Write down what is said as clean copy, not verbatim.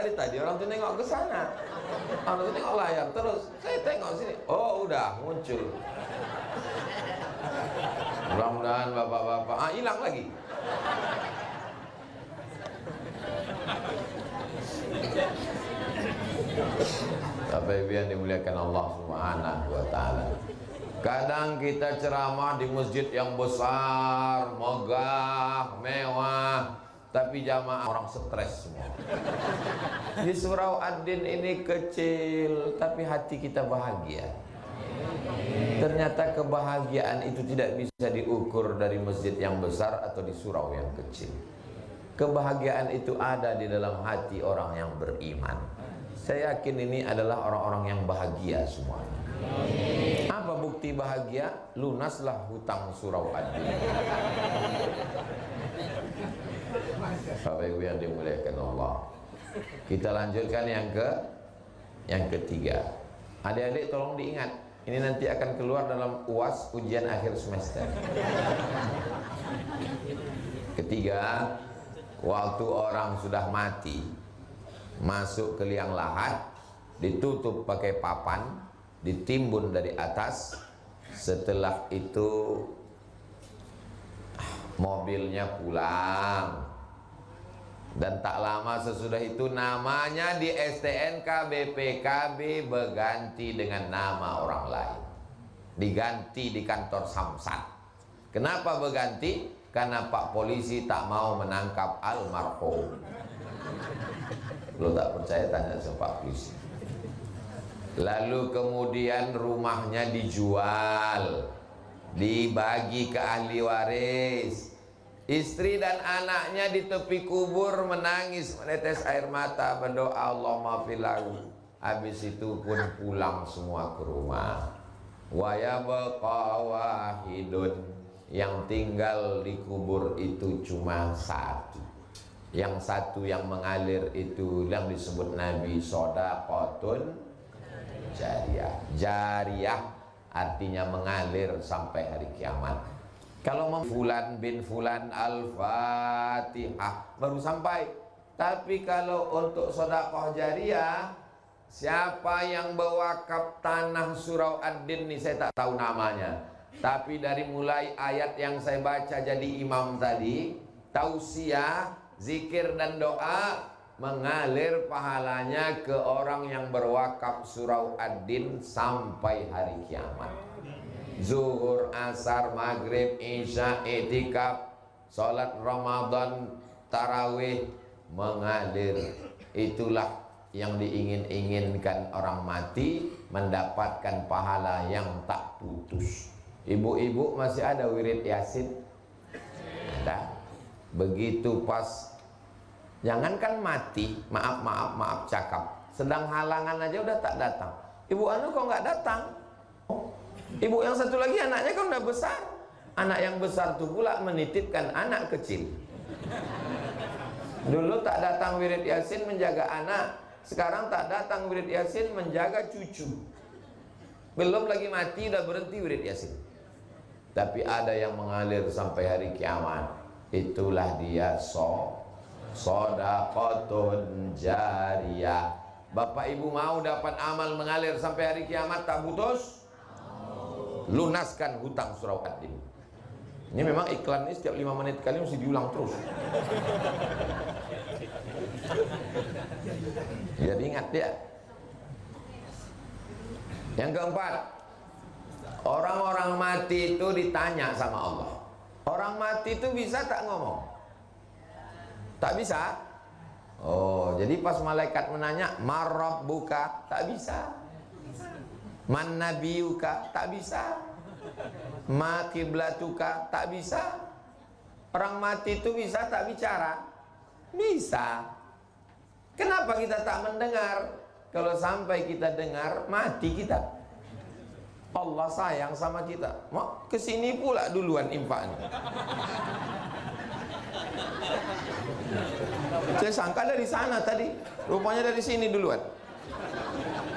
dari tadi orang tuh nengok ke sana, orang tuh nengok layar terus. Saya tengok sini, oh udah muncul. Mudah-mudahan bapak-bapak, hilang lagi. Bapak Ibu yang dimuliakan Allah Subhanahu wa Ta'ala, kadang kita ceramah di masjid yang besar, megah, mewah, tapi jamaah orang stres semua. Di surau Ad-Din ini kecil, tapi hati kita bahagia. Ternyata kebahagiaan itu tidak bisa diukur dari masjid yang besar atau di surau yang kecil. Kebahagiaan itu ada di dalam hati orang yang beriman. Saya yakin ini adalah orang-orang yang bahagia semua. Apa bukti bahagia? Lunaslah hutang surau Ad-Din. Bapak Ibu yang dimuliakan Allah, kita lanjutkan yang ketiga. Adik-adik tolong diingat, ini nanti akan keluar dalam UAS, ujian akhir semester. Ketiga, waktu orang sudah mati, masuk ke liang lahat, ditutup pakai papan, ditimbun dari atas. Setelah itu mobilnya pulang, dan tak lama sesudah itu namanya di STNK BPKB berganti dengan nama orang lain, diganti di kantor Samsat. Kenapa berganti? Karena Pak Polisi tak mau menangkap almarhum. Lo tak percaya tanya sama Pak Polisi. Lalu kemudian rumahnya dijual, dibagi ke ahli waris. Istri dan anaknya di tepi kubur menangis, menetes air mata, berdoa Allahumma filahu. Habis itu pun pulang semua ke rumah. Wa yabqa wahidun, yang tinggal di kubur itu cuma satu. Yang satu yang mengalir itu yang disebut Nabi shadaqatun jariyah. Jariyah artinya mengalir sampai hari kiamat. Kalau Fulan bin Fulan Al-Fatihah baru sampai. Tapi kalau untuk sedekah jariyah, siapa yang berwakaf tanah surau Ad-Din nih, saya tak tahu namanya. Tapi dari mulai ayat yang saya baca jadi imam tadi, tausiah, zikir dan doa, mengalir pahalanya ke orang yang berwakaf surau Ad-Din sampai hari kiamat. Zuhur, asar, maghrib, isya, i'tikaf, salat Ramadan, tarawih, mengalir. Itulah yang diingin-inginkan orang mati, mendapatkan pahala yang tak putus. Ibu-ibu masih ada wirid Yasin? Ada. Begitu pas, jangankan mati, maaf cakap, sedang halangan aja udah tak datang. Ibu anu kok nggak datang? Oh, ibu yang satu lagi anaknya kan udah besar. Anak yang besar tuh pula menitipkan anak kecil. Dulu tak datang wirid Yasin menjaga anak, sekarang tak datang wirid Yasin menjaga cucu. Belum lagi mati udah berhenti wirid Yasin. Tapi ada yang mengalir sampai hari kiamat. Itulah dia shadaqatun jariyah. Bapak Ibu mau dapat amal mengalir sampai hari kiamat tak putus? Lunaskan hutang surau Ad-Din. Ini memang iklan ini setiap 5 menit kali mesti diulang terus. Jadi ingat dia. Yang keempat, orang-orang mati itu ditanya sama Allah. Orang mati itu bisa tak ngomong? Tak bisa. Oh, jadi pas malaikat menanya, "Marrabbuka?" Tak bisa. "Man nabiyuka?" Tak bisa. "Ma qiblatuka?" Tak bisa. Orang mati itu bisa tak bicara? Bisa. Kenapa kita tak mendengar? Kalau sampai kita dengar, mati kita. Allah sayang sama kita. Mak kesini pula duluan infaknya. Saya sangka dari sana tadi, rupanya dari sini duluan.